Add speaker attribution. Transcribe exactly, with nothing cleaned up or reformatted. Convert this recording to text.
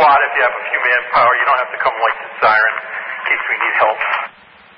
Speaker 1: lot if you have a few manpower. You don't have to come like the siren in case we need help.